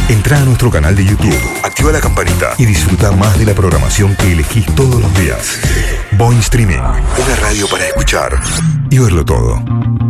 Entrá a nuestro canal de YouTube, activa la campanita y disfruta más de la programación que elegís todos los días. Boing Streaming, una radio para escuchar y verlo todo.